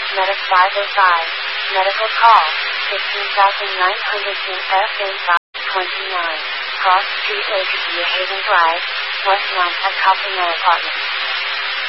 Medic 505. Medical call. 15900 FA 529. Cross Street Lakeview Haven Drive, West Nantucket Health Apartment.